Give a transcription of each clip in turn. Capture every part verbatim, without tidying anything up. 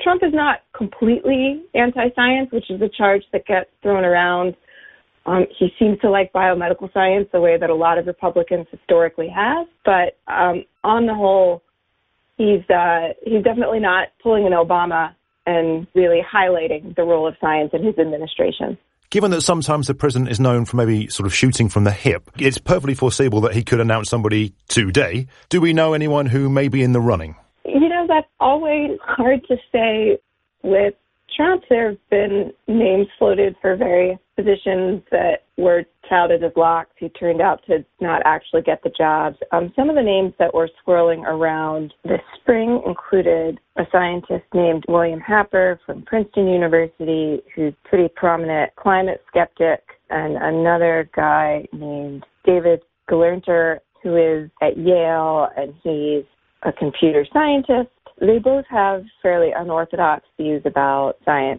Trump is not completely anti-science, which is a charge that gets thrown around. Um, he seems to like biomedical science the way that a lot of Republicans historically have. But um, on the whole, he's uh, he's definitely not pulling an Obama and really highlighting the role of science in his administration. Given that sometimes the president is known for maybe sort of shooting from the hip, it's perfectly foreseeable that he could announce somebody today. Do we know anyone who may be in the running? You know, that's always hard to say. With Trump, there have been names floated for various positions that were touted as locks who turned out to not actually get the jobs. Um, some of the names that were swirling around this spring included a scientist named William Happer from Princeton University, who's a pretty prominent climate skeptic, and another guy named David Gelernter, who is at Yale, and he's a computer scientist. They both have fairly unorthodox views about science.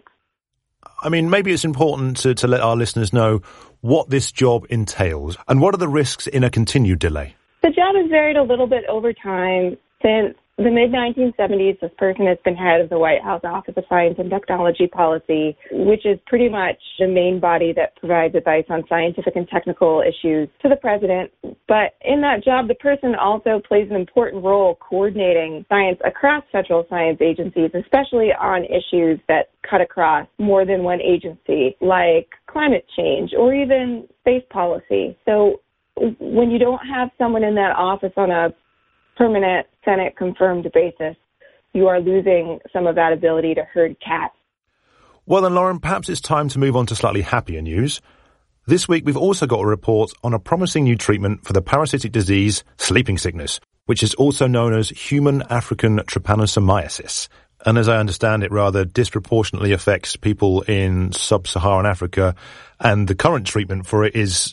I mean, maybe it's important to, to let our listeners know what this job entails and what are the risks in a continued delay. The job has varied a little bit over time. Since the mid nineteen seventies, this person has been head of the White House Office of Science and Technology Policy, which is pretty much the main body that provides advice on scientific and technical issues to the president. But in that job, the person also plays an important role coordinating science across federal science agencies, especially on issues that cut across more than one agency, like climate change or even space policy. So when you don't have someone in that office on a permanent Senate-confirmed basis, you are losing some of that ability to herd cats. Well then, Lauren, perhaps it's time to move on to slightly happier news. This week, we've also got a report on a promising new treatment for the parasitic disease sleeping sickness, which is also known as human African trypanosomiasis. And as I understand it, rather disproportionately affects people in sub-Saharan Africa. And the current treatment for it is,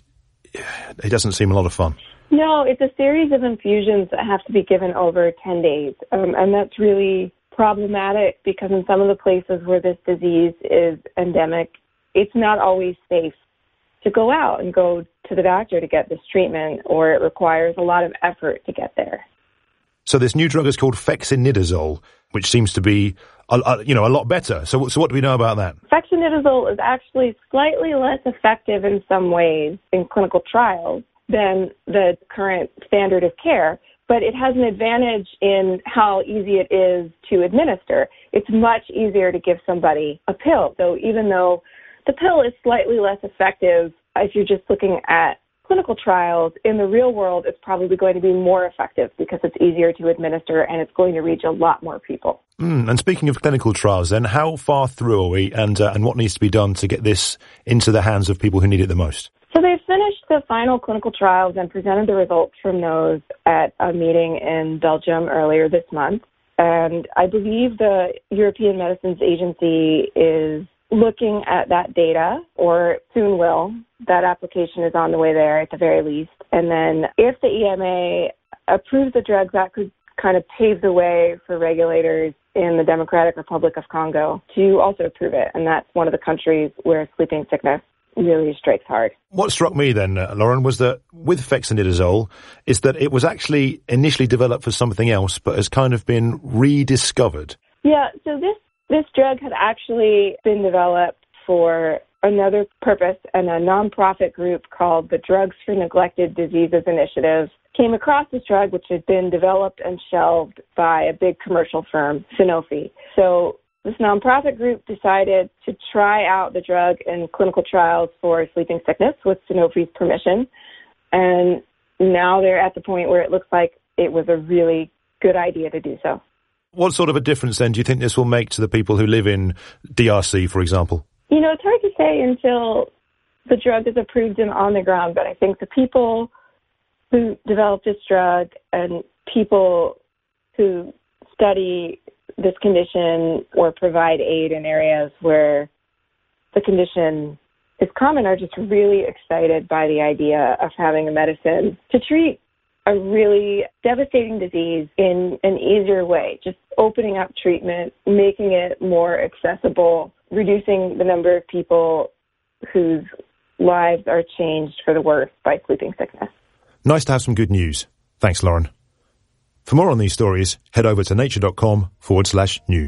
it doesn't seem a lot of fun. No, it's a series of infusions that have to be given over ten days. Um, and that's really problematic because in some of the places where this disease is endemic, it's not always safe to go out and go to the doctor to get this treatment, or it requires a lot of effort to get there. So this new drug is called fexinidazole, which seems to be, a, a, you know, a lot better. So, so what do we know about that? Fexinidazole is actually slightly less effective in some ways in clinical trials than the current standard of care, but it has an advantage in how easy it is to administer. It's much easier to give somebody a pill. So even though the pill is slightly less effective, if you're just looking at clinical trials, in the real world, it's probably going to be more effective because it's easier to administer and it's going to reach a lot more people. Mm, and speaking of clinical trials, then, how far through are we, and uh, and what needs to be done to get this into the hands of people who need it the most? So they've finished the final clinical trials and presented the results from those at a meeting in Belgium earlier this month. And I believe the European Medicines Agency is looking at that data, or soon will. That application is on the way there at the very least. And then if the E M A approves the drug, that could kind of pave the way for regulators in the Democratic Republic of Congo to also approve it. And that's one of the countries where sleeping sickness really strikes hard. What struck me then, uh, Lauren, was that with fexinidazole is that it was actually initially developed for something else, but has kind of been rediscovered. Yeah, so this, this drug had actually been developed for another purpose, and a nonprofit group called the Drugs for Neglected Diseases Initiative came across this drug, which had been developed and shelved by a big commercial firm, Sanofi. So this nonprofit group decided to try out the drug in clinical trials for sleeping sickness with Sanofi's permission. And now they're at the point where it looks like it was a really good idea to do so. What sort of a difference, then, do you think this will make to the people who live in D R C, for example? You know, it's hard to say until the drug is approved and on the ground, but I think the people who developed this drug and people who study this condition or provide aid in areas where the condition is common are just really excited by the idea of having a medicine to treat a really devastating disease in an easier way, just opening up treatment, making it more accessible, reducing the number of people whose lives are changed for the worse by sleeping sickness. Nice to have some good news. Thanks, Lauren. For more on these stories, head over to nature.com forward slash news.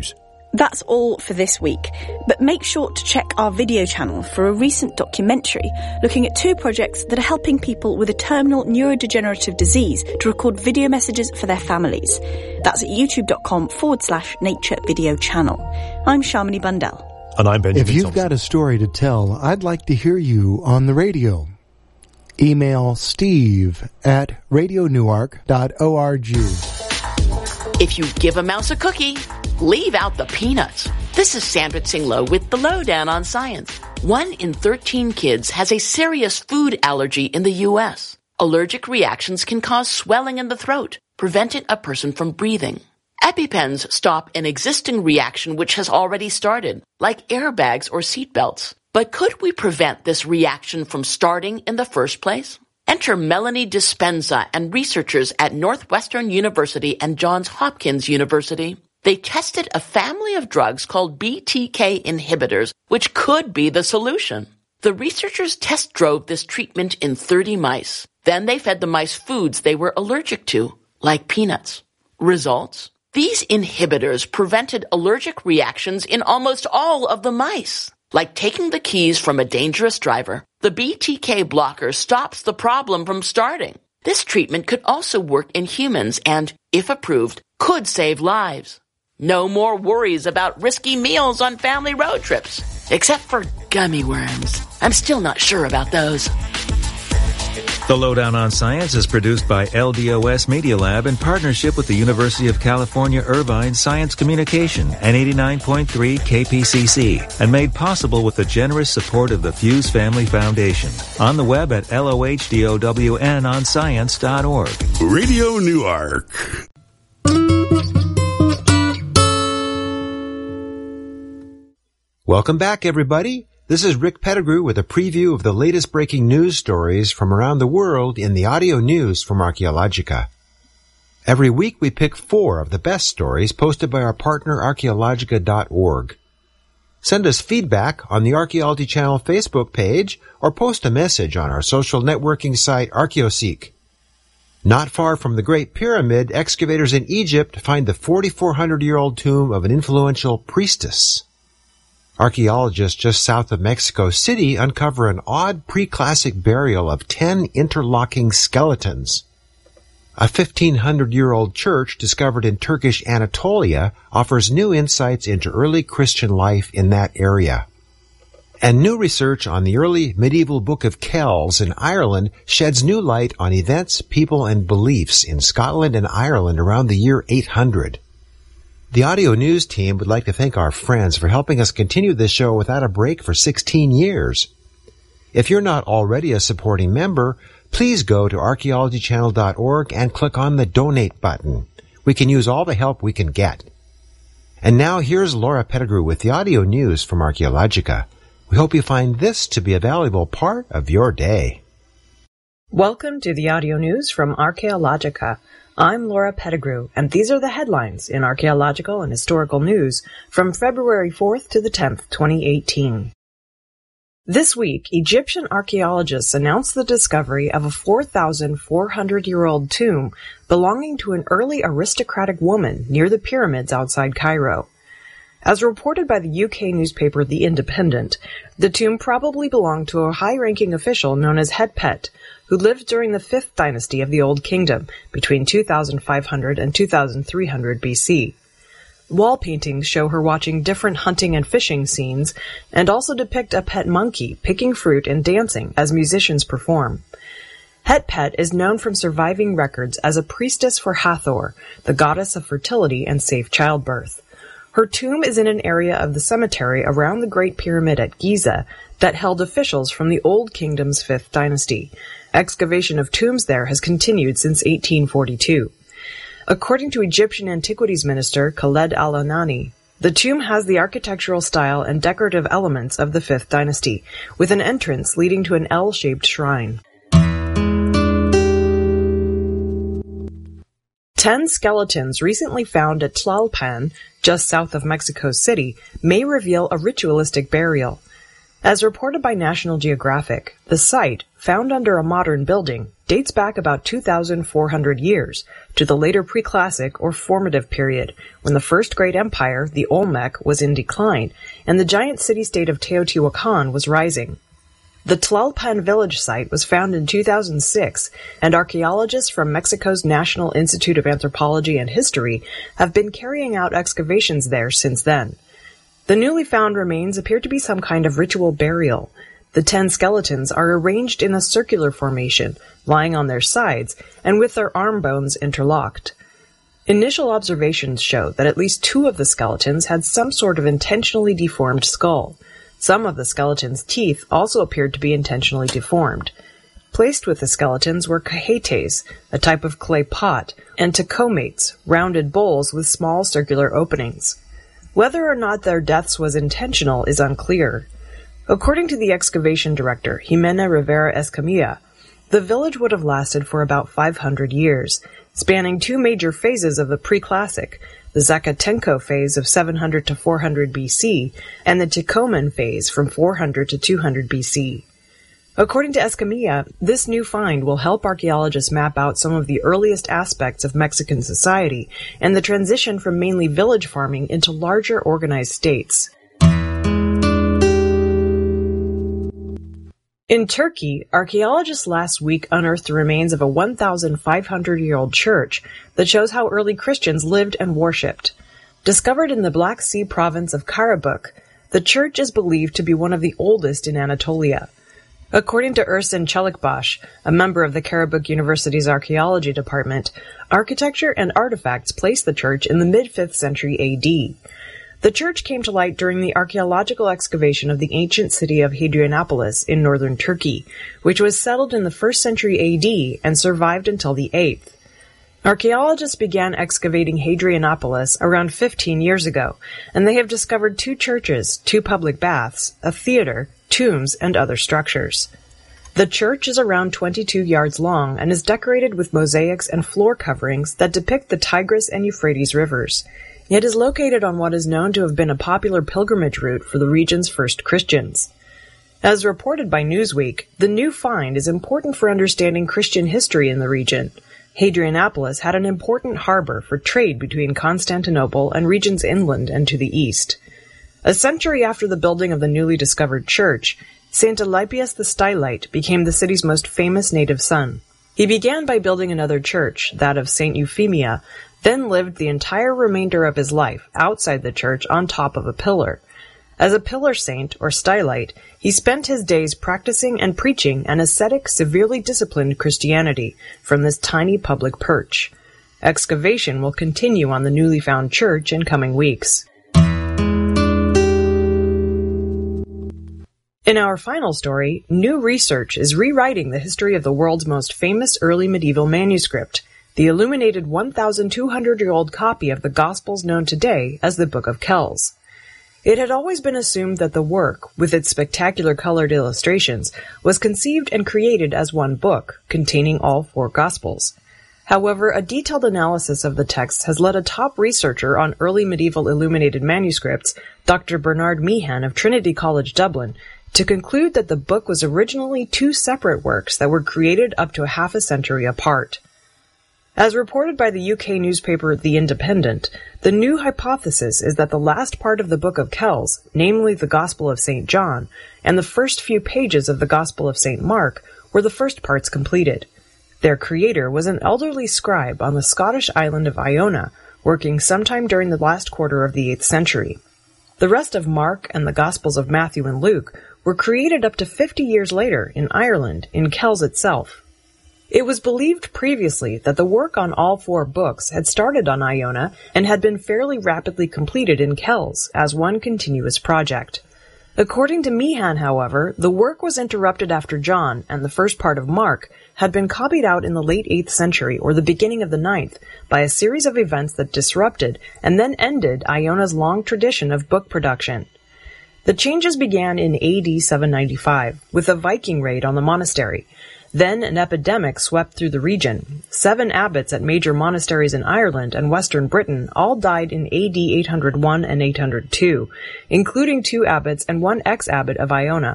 That's all for this week, but make sure to check our video channel for a recent documentary looking at two projects that are helping people with a terminal neurodegenerative disease to record video messages for their families. That's at youtube.com forward slash nature video channel. I'm Shamini Bundell. And I'm Benjamin If you've Thompson. got a story to tell, I'd like to hear you on the radio. Email steve at radio newark dot org. If you give a mouse a cookie, leave out the peanuts. This is Sandra Tsinglow with the Lowdown on Science. One in thirteen kids has a serious food allergy in the U S. Allergic reactions can cause swelling in the throat, preventing a person from breathing. EpiPens stop an existing reaction which has already started, like airbags or seatbelts. But could we prevent this reaction from starting in the first place? Enter Melanie Dispenza and researchers at Northwestern University and Johns Hopkins University. They tested a family of drugs called B T K inhibitors, which could be the solution. The researchers test drove this treatment in thirty mice. Then they fed the mice foods they were allergic to, like peanuts. Results? These inhibitors prevented allergic reactions in almost all of the mice. Like taking the keys from a dangerous driver, the B T K blocker stops the problem from starting. This treatment could also work in humans and, if approved, could save lives. No more worries about risky meals on family road trips, except for gummy worms. I'm still not sure about those. The Lowdown on Science is produced by L D O S Media Lab in partnership with the University of California Irvine Science Communication and eighty-nine point three K P C C, and made possible with the generous support of the Fuse Family Foundation. On the web at L O H D O W N on science dot org. Radio Newark. Welcome back, everybody. This is Rick Pettigrew with a preview of the latest breaking news stories from around the world in the audio news from Archaeologica. Every week we pick four of the best stories posted by our partner archaeologica dot org. Send us feedback on the Archaeology Channel Facebook page or post a message on our social networking site Archaeoseek. Not far from the Great Pyramid, excavators in Egypt find the forty-four hundred year old tomb of an influential priestess. Archaeologists just south of Mexico City uncover an odd pre-classic burial of ten interlocking skeletons. A fifteen hundred year old church discovered in Turkish Anatolia offers new insights into early Christian life in that area. And new research on the early medieval Book of Kells in Ireland sheds new light on events, people, and beliefs in Scotland and Ireland around the year eight hundred. The audio news team would like to thank our friends for helping us continue this show without a break for sixteen years. If you're not already a supporting member, please go to archaeology channel dot org and click on the donate button. We can use all the help we can get. And now here's Laura Pettigrew with the audio news from Archaeologica. We hope you find this to be a valuable part of your day. Welcome to the audio news from Archaeologica. I'm Laura Pettigrew, and these are the headlines in archaeological and historical news from February fourth to the tenth, twenty eighteen. This week, Egyptian archaeologists announced the discovery of a four thousand four hundred year old tomb belonging to an early aristocratic woman near the pyramids outside Cairo. As reported by the U K newspaper The Independent, the tomb probably belonged to a high-ranking official known as Hetpet, who lived during the fifth dynasty of the Old Kingdom between two thousand five hundred and two thousand three hundred B C. Wall paintings show her watching different hunting and fishing scenes, and also depict a pet monkey picking fruit and dancing as musicians perform. Hetpet is known from surviving records as a priestess for Hathor, the goddess of fertility and safe childbirth. Her tomb is in an area of the cemetery around the Great Pyramid at Giza that held officials from the Old Kingdom's fifth dynasty. Excavation of tombs there has continued since eighteen forty-two. According to Egyptian Antiquities Minister Khaled Al-Anani, the tomb has the architectural style and decorative elements of the fifth dynasty, with an entrance leading to an L-shaped shrine. Ten skeletons recently found at Tlalpan, just south of Mexico City, may reveal a ritualistic burial. As reported by National Geographic, the site, found under a modern building, dates back about two thousand four hundred years to the later preclassic or formative period, when the first great empire, the Olmec, was in decline, and the giant city-state of Teotihuacan was rising. The Tlalpan village site was found in two thousand six, and archaeologists from Mexico's National Institute of Anthropology and History have been carrying out excavations there since then. The newly found remains appear to be some kind of ritual burial. The ten skeletons are arranged in a circular formation, lying on their sides, and with their arm bones interlocked. Initial observations show that at least two of the skeletons had some sort of intentionally deformed skull. Some of the skeleton's teeth also appeared to be intentionally deformed. Placed with the skeletons were cajetes, a type of clay pot, and tecomates, rounded bowls with small circular openings. Whether or not their deaths was intentional is unclear. According to the excavation director, Jimena Rivera Escamilla, the village would have lasted for about five hundred years, spanning two major phases of the preclassic, the Zacatenco phase of seven hundred to four hundred B C, and the Tecoman phase from four hundred to two hundred B C. According to Escamilla, this new find will help archaeologists map out some of the earliest aspects of Mexican society and the transition from mainly village farming into larger organized states. In Turkey, archaeologists last week unearthed the remains of a one thousand five hundred year old church that shows how early Christians lived and worshipped. Discovered in the Black Sea province of Karabukh, the church is believed to be one of the oldest in Anatolia. According to Ersin Çelikbaş, a member of the Karabukh University's archaeology department, architecture and artifacts place the church in the mid-fifth century A D. The church came to light during the archaeological excavation of the ancient city of Hadrianopolis in northern Turkey, which was settled in the first century A D and survived until the eighth. Archaeologists began excavating Hadrianopolis around fifteen years ago, and they have discovered two churches, two public baths, a theater, tombs, and other structures. The church is around twenty-two yards long and is decorated with mosaics and floor coverings that depict the Tigris and Euphrates rivers. It is located on what is known to have been a popular pilgrimage route for the region's first Christians. As reported by Newsweek, the new find is important for understanding Christian history in the region. Hadrianopolis had an important harbor for trade between Constantinople and regions inland and to the east. A century after the building of the newly discovered church, Saint Alypius the Stylite became the city's most famous native son. He began by building another church, that of Saint Euphemia, then lived the entire remainder of his life outside the church on top of a pillar. As a pillar saint, or stylite, he spent his days practicing and preaching an ascetic, severely disciplined Christianity from this tiny public perch. Excavation will continue on the newly found church in coming weeks. In our final story, new research is rewriting the history of the world's most famous early medieval manuscript, the illuminated one thousand two hundred year old copy of the Gospels known today as the Book of Kells. It had always been assumed that the work, with its spectacular colored illustrations, was conceived and created as one book, containing all four Gospels. However, a detailed analysis of the text has led a top researcher on early medieval illuminated manuscripts, Doctor Bernard Meehan of Trinity College Dublin, to conclude that the book was originally two separate works that were created up to a half a century apart. As reported by the U K newspaper The Independent, the new hypothesis is that the last part of the Book of Kells, namely the Gospel of Saint John, and the first few pages of the Gospel of Saint Mark, were the first parts completed. Their creator was an elderly scribe on the Scottish island of Iona, working sometime during the last quarter of the eighth century. The rest of Mark and the Gospels of Matthew and Luke were created up to fifty years later in Ireland, in Kells itself. It was believed previously that the work on all four books had started on Iona and had been fairly rapidly completed in Kells as one continuous project. According to Meehan, however, the work was interrupted after John and the first part of Mark had been copied out in the late eighth century or the beginning of the ninth by a series of events that disrupted and then ended Iona's long tradition of book production. The changes began in A D seven ninety-five with a Viking raid on the monastery. Then an epidemic swept through the region. Seven abbots at major monasteries in Ireland and western Britain all died in A D eight hundred one and eight hundred two, including two abbots and one ex-abbot of Iona.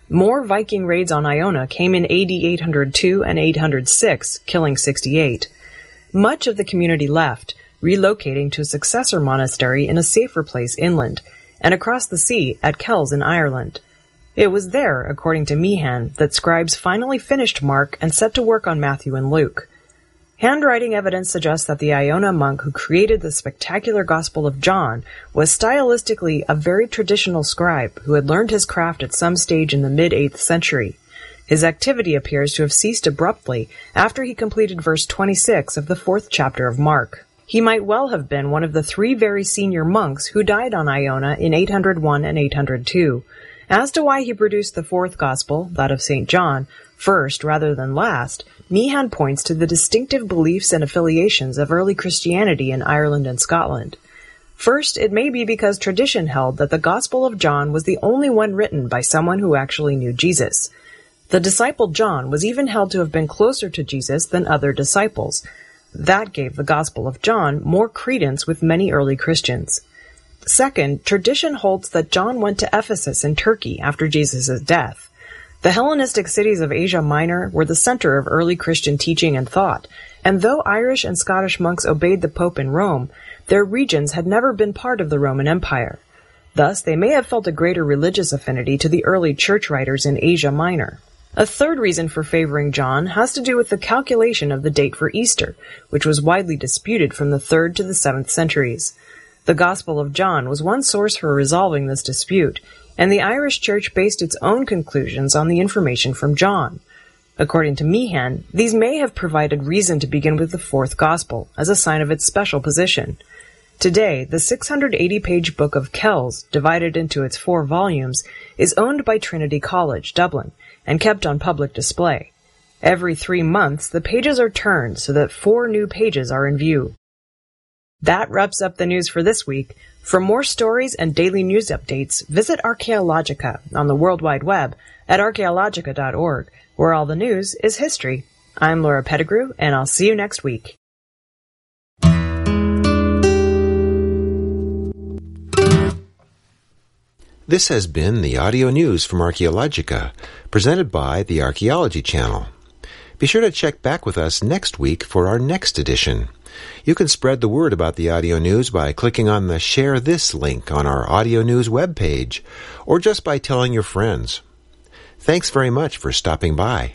More Viking raids on Iona came in A D eight hundred two and eight hundred six, killing sixty-eight. Much of the community left, relocating to a successor monastery in a safer place inland, and across the sea at Kells in Ireland. It was there, according to Meehan, that scribes finally finished Mark and set to work on Matthew and Luke. Handwriting evidence suggests that the Iona monk who created the spectacular Gospel of John was stylistically a very traditional scribe who had learned his craft at some stage in the mid-eighth century. His activity appears to have ceased abruptly after he completed verse twenty-six of the fourth chapter of Mark. He might well have been one of the three very senior monks who died on Iona in eight hundred one and eight hundred two. As to why he produced the fourth Gospel, that of Saint John, first rather than last, Meehan points to the distinctive beliefs and affiliations of early Christianity in Ireland and Scotland. First, it may be because tradition held that the Gospel of John was the only one written by someone who actually knew Jesus. The disciple John was even held to have been closer to Jesus than other disciples. That gave the Gospel of John more credence with many early Christians. Second, tradition holds that John went to Ephesus in Turkey after Jesus' death. The Hellenistic cities of Asia Minor were the center of early Christian teaching and thought, and though Irish and Scottish monks obeyed the Pope in Rome, their regions had never been part of the Roman Empire. Thus, they may have felt a greater religious affinity to the early church writers in Asia Minor. A third reason for favoring John has to do with the calculation of the date for Easter, which was widely disputed from the third to the seventh centuries. The Gospel of John was one source for resolving this dispute, and the Irish Church based its own conclusions on the information from John. According to Meehan, these may have provided reason to begin with the fourth Gospel, as a sign of its special position. Today, the six hundred eighty page Book of Kells, divided into its four volumes, is owned by Trinity College, Dublin, and kept on public display. Every three months, the pages are turned so that four new pages are in view. That wraps up the news for this week. For more stories and daily news updates, visit Archaeologica on the World Wide Web at archaeologica dot org, where all the news is history. I'm Laura Pettigrew, and I'll see you next week. This has been the audio news from Archaeologica, presented by the Archaeology Channel. Be sure to check back with us next week for our next edition. You can spread the word about the audio news by clicking on the Share This link on our audio news webpage, or just by telling your friends. Thanks very much for stopping by.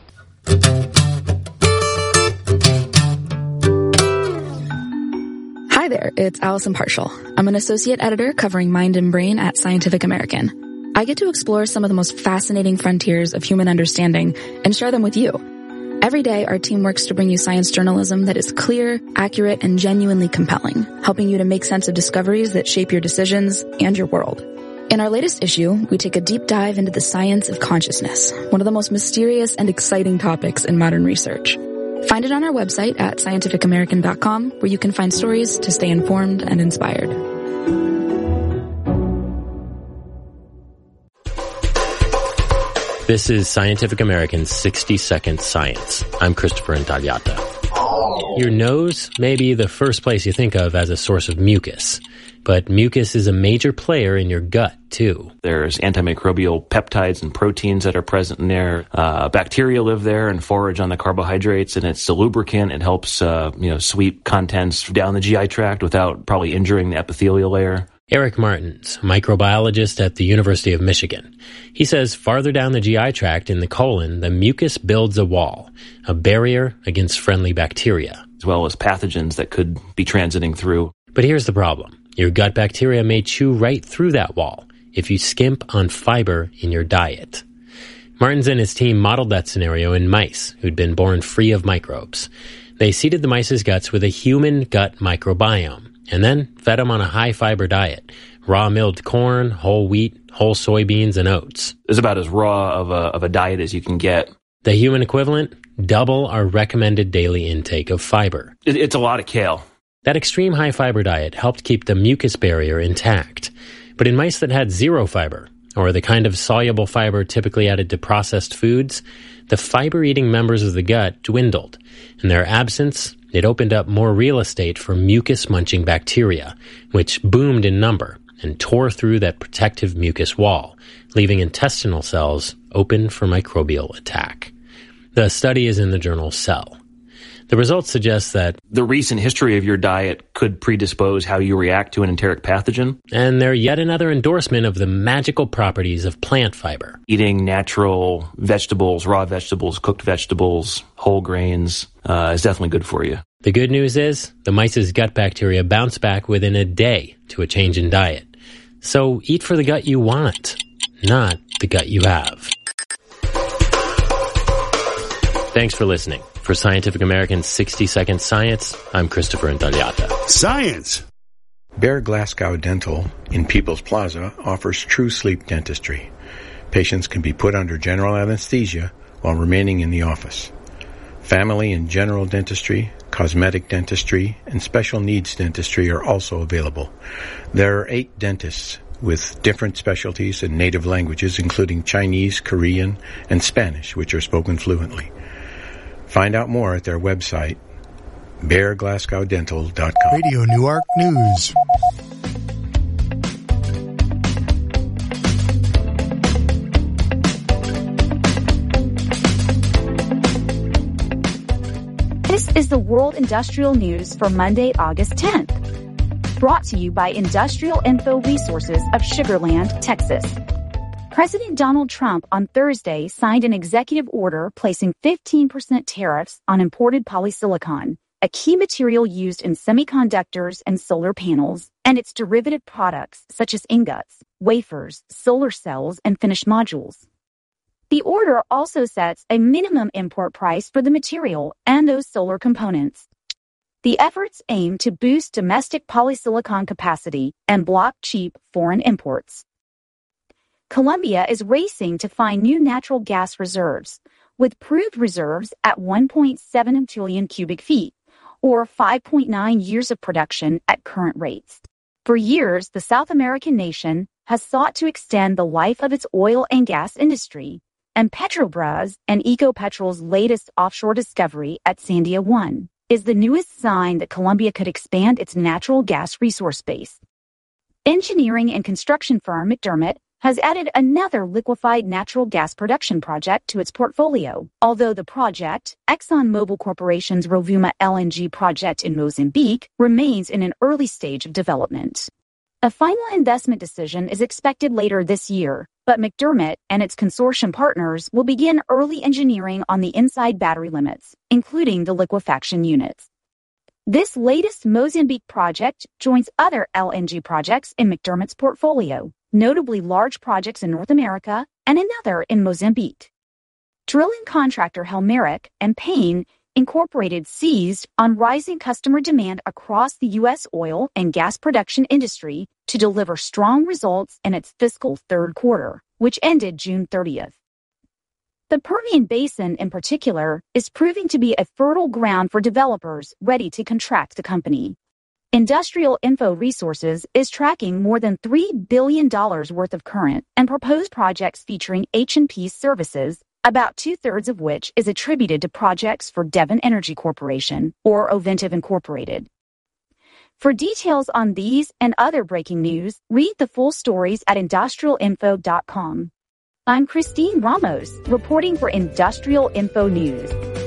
Hi there, it's Allison Partial. I'm an associate editor covering mind and brain at Scientific American. I get to explore some of the most fascinating frontiers of human understanding and share them with you. Every day, our team works to bring you science journalism that is clear, accurate, and genuinely compelling, helping you to make sense of discoveries that shape your decisions and your world. In our latest issue, we take a deep dive into the science of consciousness, one of the most mysterious and exciting topics in modern research. Find it on our website at scientific american dot com, where you can find stories to stay informed and inspired. This is Scientific American's sixty second Science. I'm Christopher Intagliata. Your nose may be the first place you think of as a source of mucus, but mucus is a major player in your gut, too. There's antimicrobial peptides and proteins that are present in there. Uh, bacteria live there and forage on the carbohydrates, and it's a lubricant. It helps, uh, you know, sweep contents down the G I tract without probably injuring the epithelial layer. Eric Martins, microbiologist at the University of Michigan. He says farther down the G I tract in the colon, the mucus builds a wall, a barrier against friendly bacteria, as well as pathogens that could be transiting through. But here's the problem. Your gut bacteria may chew right through that wall if you skimp on fiber in your diet. Martins and his team modeled that scenario in mice who'd been born free of microbes. They seeded the mice's guts with a human gut microbiome, and then fed them on a high-fiber diet, raw milled corn, whole wheat, whole soybeans, and oats. It's about as raw of a, of a diet as you can get. The human equivalent? Double our recommended daily intake of fiber. It, it's a lot of kale. That extreme high-fiber diet helped keep the mucus barrier intact. But in mice that had zero fiber, or the kind of soluble fiber typically added to processed foods, the fiber-eating members of the gut dwindled. In their absence, it opened up more real estate for mucus-munching bacteria, which boomed in number and tore through that protective mucus wall, leaving intestinal cells open for microbial attack. The study is in the journal Cell. The results suggest that the recent history of your diet could predispose how you react to an enteric pathogen. And they're yet another endorsement of the magical properties of plant fiber. Eating natural vegetables, raw vegetables, cooked vegetables, whole grains uh, is definitely good for you. The good news is the mice's gut bacteria bounce back within a day to a change in diet. So eat for the gut you want, not the gut you have. Thanks for listening. For Scientific American's sixty second Science, I'm Christopher Intagliata. Science! Bear Glasgow Dental in People's Plaza offers true sleep dentistry. Patients can be put under general anesthesia while remaining in the office. Family and general dentistry, cosmetic dentistry, and special needs dentistry are also available. There are eight dentists with different specialties and native languages, including Chinese, Korean, and Spanish, which are spoken fluently. Find out more at their website, bear glasgow dental dot com. Radio Newark News. This is the World Industrial News for Monday, August tenth. Brought to you by Industrial Info Resources of Sugar Land, Texas. President Donald Trump on Thursday signed an executive order placing fifteen percent tariffs on imported polysilicon, a key material used in semiconductors and solar panels, and its derivative products such as ingots, wafers, solar cells, and finished modules. The order also sets a minimum import price for the material and those solar components. The efforts aim to boost domestic polysilicon capacity and block cheap foreign imports. Colombia is racing to find new natural gas reserves, with proved reserves at one point seven trillion cubic feet, or five point nine years of production at current rates. For years, the South American nation has sought to extend the life of its oil and gas industry, and Petrobras and Ecopetrol's latest offshore discovery at Sandia one is the newest sign that Colombia could expand its natural gas resource base. Engineering and construction firm McDermott has added another liquefied natural gas production project to its portfolio, although the project, ExxonMobil Corporation's Rovuma L N G project in Mozambique, remains in an early stage of development. A final investment decision is expected later this year, but McDermott and its consortium partners will begin early engineering on the inside battery limits, including the liquefaction units. This latest Mozambique project joins other L N G projects in McDermott's portfolio, notably large projects in North America and another in Mozambique. Drilling contractor Helmerich and Payne Incorporated seized on rising customer demand across the U S oil and gas production industry to deliver strong results in its fiscal third quarter, which ended June thirtieth. The Permian Basin, in particular, is proving to be a fertile ground for developers ready to contract the company. Industrial Info Resources is tracking more than three billion dollars worth of current and proposed projects featuring H and P services, about two-thirds of which is attributed to projects for Devon Energy Corporation, or Oventive Incorporated. For details on these and other breaking news, read the full stories at industrial info dot com. I'm Christine Ramos, reporting for Industrial Info News.